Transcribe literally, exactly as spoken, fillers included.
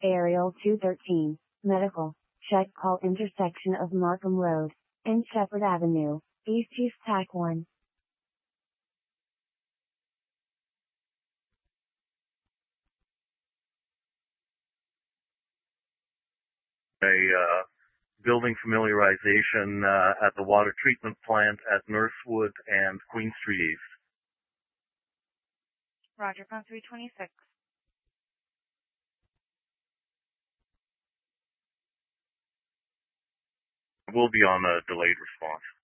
Aerial two thirteen, medical, check call intersection of Markham Road and Shepherd Avenue, East East T A C one. A uh, building familiarization uh, at the water treatment plant at Nursewood and Queen Street East. Roger, phone three twenty-six. We'll be on a delayed response.